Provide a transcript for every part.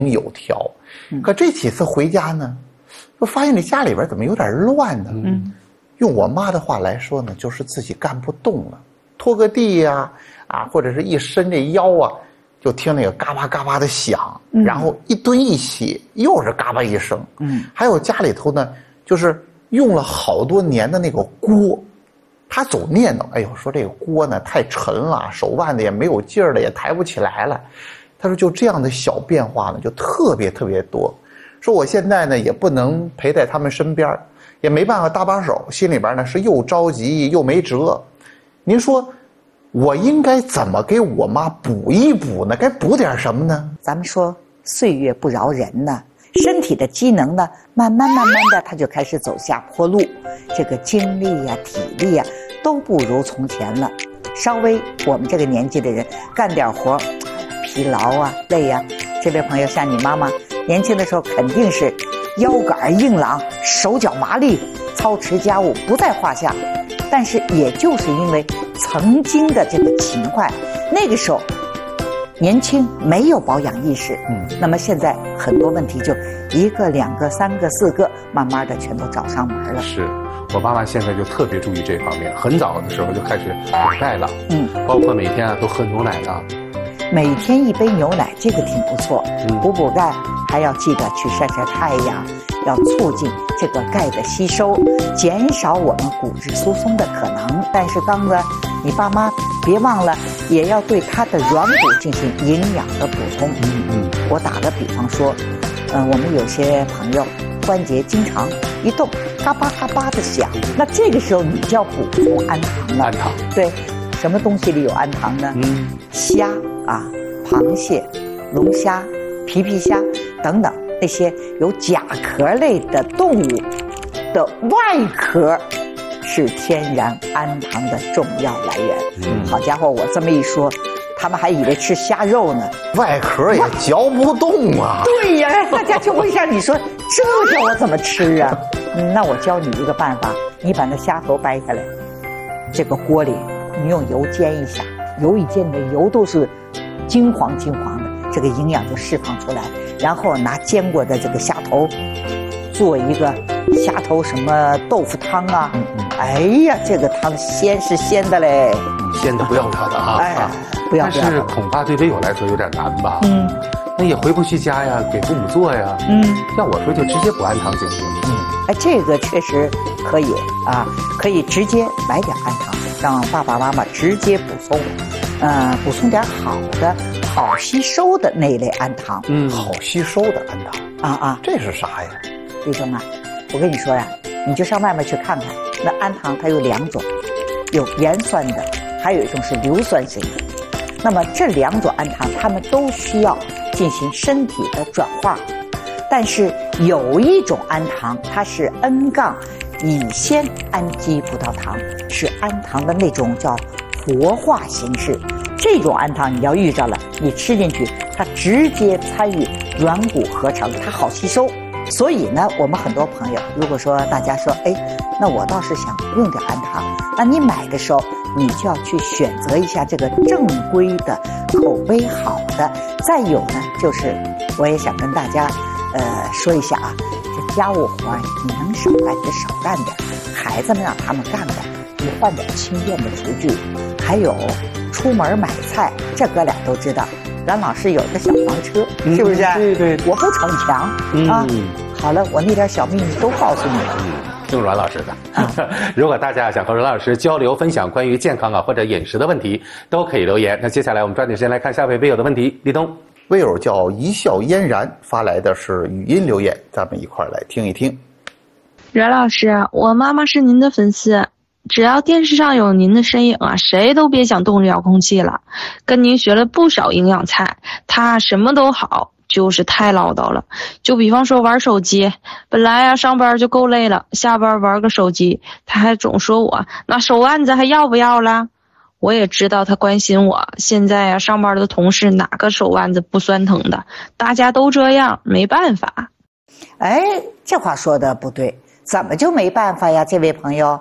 有条。可这几次回家呢，就发现这家里边怎么有点乱呢？用我妈的话来说呢，就是自己干不动了，拖个地呀，或者是一伸这腰啊，就听那个嘎巴嘎巴的响，然后一蹲一起又是嘎巴一声。还有家里头呢，就是用了好多年的那个锅，他总念叨，哎呦，说这个锅呢太沉了，手腕子也没有劲儿了，也抬不起来了。他说就这样的小变化呢，就特别特别多。说我现在呢也不能陪在他们身边，也没办法搭把手，心里边呢是又着急又没辙。您说我应该怎么给我妈补一补呢？该补点什么呢？ 咱们说岁月不饶人呢，身体的机能呢，慢慢的，它就开始走下坡路，这个精力呀、体力呀都不如从前了。稍微我们这个年纪的人干点活，疲劳啊、累啊。这位朋友像你妈妈，年轻的时候肯定是腰杆硬朗、手脚麻利，操持家务不在话下。但是也就是因为曾经的这个勤快，那个时候年轻没有保养意识，那么现在很多问题就一个、两个、三个、四个，慢慢的全都找上门了。 是我妈妈现在就特别注意这方面，很早的时候就开始补钙了，包括每天都喝牛奶了。 每天一杯牛奶，这个挺不错。补钙，还要记得去晒晒太阳，要促进这个钙的吸收，减少我们骨质疏松的可能。但是刚子，你爸妈别忘了，也要对他的软骨进行营养的补充。我打个比方说，我们有些朋友关节经常一动，嘎巴嘎巴的响，那这个时候你就要补充氨糖了。 氨糖， 对，什么东西里有氨糖呢？虾啊、螃蟹、龙虾、皮皮虾等等那些有甲壳类的动物的外壳是天然氨糖的重要来源。好家伙，我这么一说，他们还以为吃虾肉呢， 外壳也嚼不动啊。 对呀，大家就会想，你说这叫我怎么吃啊？那我教你一个办法，你把那虾头掰下来，这个锅里你用油煎一下，油一煎，你的油都是金黄金黄的，这个营养就释放出来。然后拿煎过的这个虾头做一个虾头什么豆腐汤啊，哎呀，这个汤鲜是鲜的嘞， 鲜的不要不要的啊！ 哎，不要。 但是恐怕对微友来说有点难吧？那也回不去家呀，给父母做呀。要我说就直接补氨糖行不行？ 哎，这个确实可以啊，可以直接买点氨糖，让爸爸妈妈直接补充，补充点好的、好吸收的那一类氨糖。 好吸收的氨糖这是啥呀？ 李忠啊，我跟你说呀，你就上外面去看看，那氨糖它有两种，有盐酸的，还有一种是硫酸型的。那么这两种氨糖，它们都需要进行身体的转化。但是有一种氨糖，它是 N- 乙酰氨基葡萄糖，是氨糖的那种叫活化形式。这种氨糖你要遇着了，你吃进去，它直接参与软骨合成，它好吸收。所以呢，我们很多朋友，如果说大家说，那我倒是想用点氨糖，那你买的时候，你就要去选择一下这个正规的、口碑好的。再有呢，就是我也想跟大家说一下啊，这家务活你能少干就少干点，孩子们让他们干干，你换点轻便的厨具。还有出门买菜，这哥俩都知道，阮老师有个小黄车，是不是？ 对， 我不逞强啊。好了，我那点小秘密都告诉你了。 听阮老师的。如果大家想和阮老师交流分享关于健康或者饮食的问题，都可以留言。那接下来我们抓紧时间来看下位微友的问题。立冬， 微友叫一笑嫣然发来的是语音留言，咱们一块来听一听。 阮老师，我妈妈是您的粉丝，只要电视上有您的身影啊，谁都别想动这遥控器了。跟您学了不少营养菜，她什么都好，就是太唠叨了。就比方说玩手机，本来啊上班就够累了，下班玩个手机，她还总说我那手腕子还要不要了。我也知道她关心我，现在啊上班的同事哪个手腕子不酸疼的，大家都这样，没办法。 这话说的不对，怎么就没办法呀？这位朋友，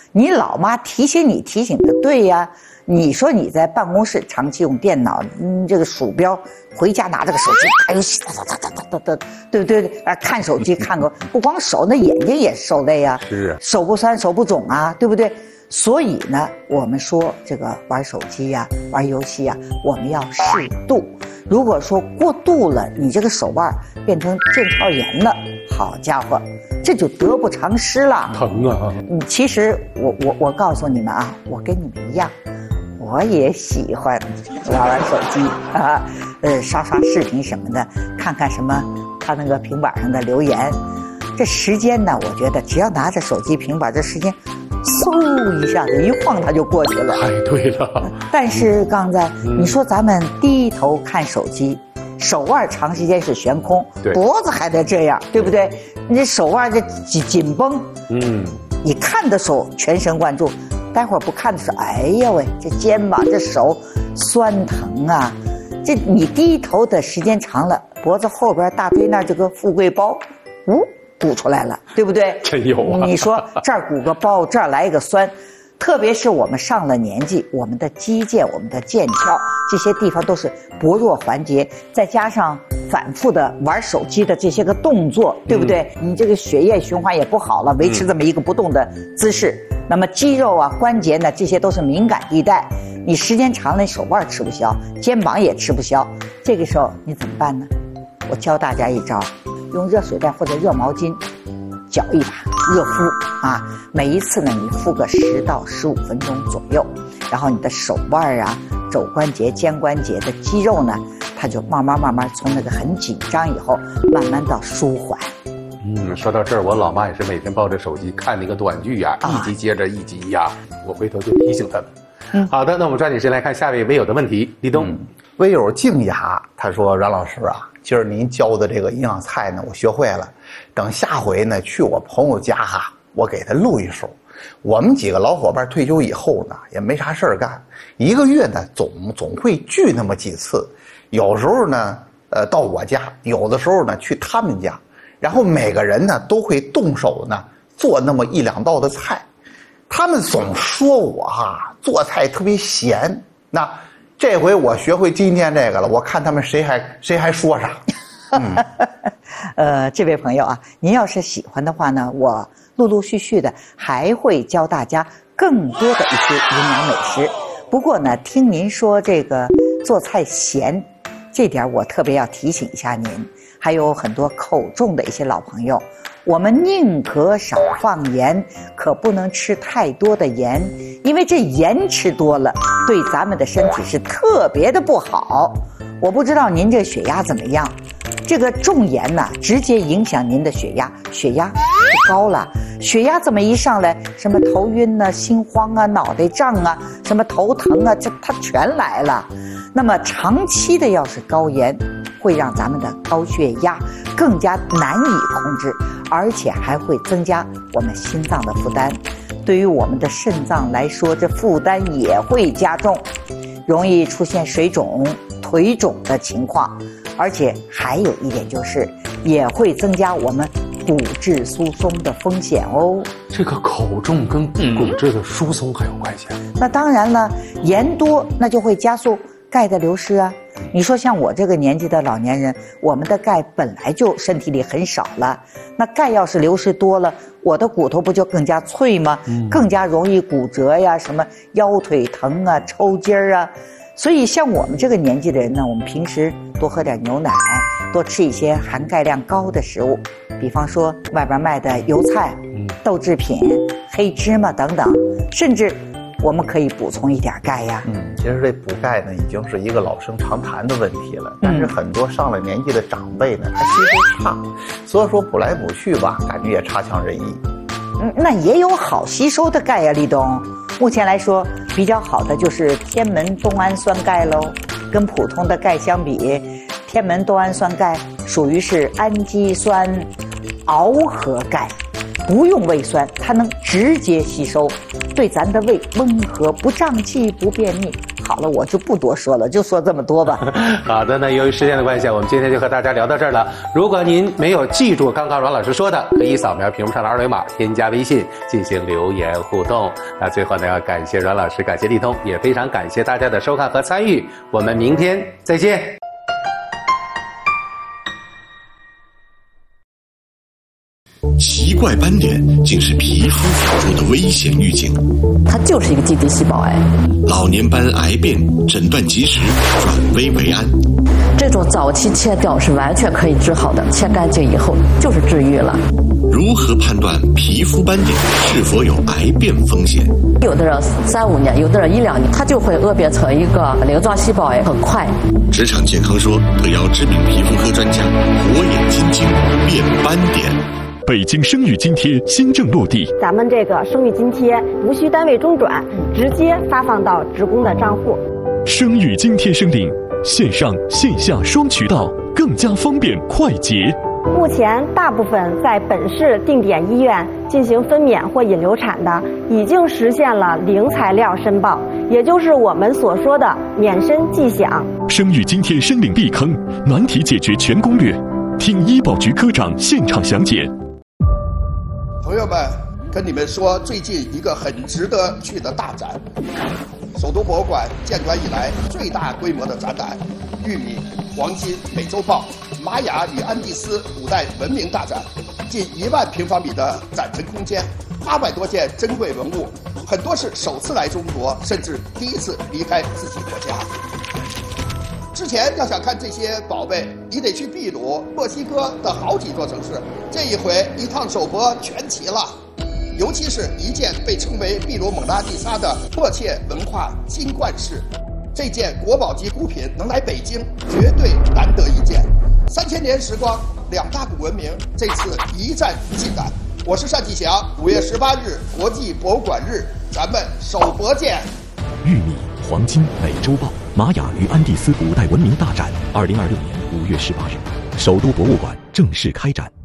你老妈提醒你提醒的对呀。你说你在办公室长期用电脑，这个鼠标，回家拿这个手机打游戏，对不对？看手机看个不光手，那眼睛也受累啊， 是手不酸手不肿啊，对不对？所以呢，我们说这个玩手机呀、玩游戏呀，我们要适度。如果说过度了，你这个手腕变成腱鞘炎了，好家伙，这就得不偿失了。 疼啊！ 其实我告诉你们啊，我跟你们一样。我也喜欢玩手机啊，刷视频什么的，看看什么他那个平板上的留言。这时间呢，我觉得只要拿着手机平板，这时间嗖一下子一晃它就过去了。 太对了。 但是刚才你说咱们低头看手机，手腕长时间是悬空，脖子还得这样，对不对？你这手腕这紧绷，你看的时候全神贯注。待会儿不看的时候，哎呀喂，这肩膀这手酸疼啊！这你低头的时间长了，脖子后边大椎那这个富贵包，鼓出来了，对不对？ 真有啊！ 你说这儿鼓个包，这儿来一个酸，特别是我们上了年纪，我们的肌腱、我们的腱鞘这些地方都是薄弱环节，再加上反复的玩手机的这些个动作，对不对？你这个血液循环也不好了，维持这么一个不动的姿势。那么肌肉啊、关节呢，这些都是敏感地带，你时间长了，你手腕吃不消，肩膀也吃不消，这个时候你怎么办呢？我教大家一招，用热水袋或者热毛巾搅一把，热敷啊。每一次呢，你敷个10到15分钟左右，然后你的手腕啊、肘关节、肩关节的肌肉呢，它就慢慢从那个很紧张以后，慢慢到舒缓。 说到这儿，我老妈也是每天抱着手机看那个短剧呀，一集接着一集呀，我回头就提醒他们。好的，那我们抓紧时间来看下位微友的问题。立冬， 微友静雅他说：“阮老师啊，今儿您教的这个营养菜呢，我学会了。等下回呢去我朋友家哈，我给他录一手。我们几个老伙伴退休以后呢，也没啥事儿干，一个月呢总会聚那么几次。有时候呢，到我家，有的时候呢去他们家。”然后每个人呢都会动手呢做那么1、2道的菜，他们总说我做菜特别咸。那这回我学会今天这个了，我看他们谁还说啥。 这位朋友啊，您要是喜欢的话呢，我陆陆续续的还会教大家更多的一些营养美食。不过呢，听您说这个做菜咸，这点我特别要提醒一下您。还有很多口重的一些老朋友，我们宁可少放盐，可不能吃太多的盐，因为这盐吃多了对咱们的身体是特别的不好。我不知道您这血压怎么样，这个重盐呢，直接影响您的血压，血压就高了。血压这么一上来，什么头晕啊、心慌啊、脑袋胀啊、什么头疼啊，这它全来了。那么长期的要是高盐，会让咱们的高血压更加难以控制，而且还会增加我们心脏的负担。对于我们的肾脏来说，这负担也会加重，容易出现水肿、腿肿的情况。而且还有一点就是，也会增加我们骨质疏松的风险哦。 这个口重跟骨质的疏松还有关系啊？ 那当然了，盐多那就会加速钙的流失啊。你说像我这个年纪的老年人，我们的钙本来就身体里很少了，那钙要是流失多了，我的骨头不就更加脆吗？更加容易骨折呀，什么腰腿疼啊、抽筋儿啊。所以像我们这个年纪的人呢，我们平时多喝点牛奶，多吃一些含钙量高的食物，比方说外边卖的油菜、豆制品、黑芝麻等等，甚至我们可以补充一点钙呀。 其实这补钙呢，已经是一个老生常谈的问题了。但是很多上了年纪的长辈呢，他吸收差，所以说补来补去吧，感觉也差强人意。 那也有好吸收的钙呀，立冬。目前来说，比较好的就是天门冬氨酸钙喽。跟普通的钙相比，天门冬氨酸钙属于是氨基酸螯合钙。不用胃酸，它能直接吸收，对咱的胃温和，不胀气不便秘， 好了，我就不多说了，就说这么多吧。 好的，那由于时间的关系，我们今天就和大家聊到这儿了。如果您没有记住刚刚阮老师说的，可以扫描屏幕上的二维码，添加微信进行留言互动。那最后呢，要感谢阮老师，感谢立通，也非常感谢大家的收看和参与。我们明天再见。 奇怪斑点竟是皮肤辅助的危险预警， 它就是一个基底细胞癌。 老年斑癌变诊断及时，转危为安。 这种早期切掉是完全可以治好的，切干净以后就是治愈了。 如何判断皮肤斑点是否有癌变风险？ 有的人3-5年，有的人1-2年，它就会恶变成一个鳞状细胞癌，很快。 职场健康说特邀知名皮肤科专家火眼金睛辨斑点。 北京生育津贴新政落地， 咱们这个生育津贴无需单位中转，直接发放到职工的账户。 生育津贴申领线上线下双渠道，更加方便快捷。 目前大部分在本市定点医院进行分娩或引流产的，已经实现了零材料申报，也就是我们所说的免申即享。 生育津贴申领避坑，难题解决全攻略，听医保局科长现场详解。 朋友们，跟你们说最近一个很值得去的大展，首都博物馆建馆以来最大规模的展览——玉米、黄金、美洲豹、玛雅与安第斯古代文明大展，近1万平方米的展陈空间，800多件珍贵文物，很多是首次来中国，甚至第一次离开自己国家。之前要想看这些宝贝，你得去秘鲁、墨西哥的好几座城市，这一回一趟首博全齐了。尤其是一件被称为秘鲁蒙娜丽莎的迫切文化金冠饰，这件国宝级孤品能来北京，绝对难得一见。3000年时光，2大古文明这次一战尽燃。我是单霁翔，5月18日国际博物馆日，咱们首博见。 玉米、黄金、美洲豹、玛雅与安第斯古代文明大展，2026年5月18日，首都博物馆正式开展。